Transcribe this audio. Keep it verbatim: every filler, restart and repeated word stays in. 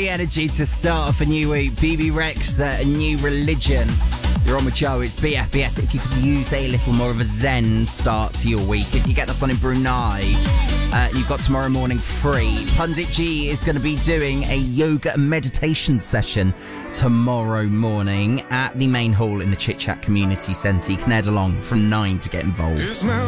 Lovely energy to start off a new week. B B Rex, uh, A New Religion. You're on with Joe. It's B F B S. If you could use a little more of a zen start to your week, if you get us on in Brunei, uh, you've got tomorrow morning free. Pundit G is going to be doing a yoga and meditation session tomorrow morning at the main hall in the Chit Chat Community Centre. You can head along from nine to get involved.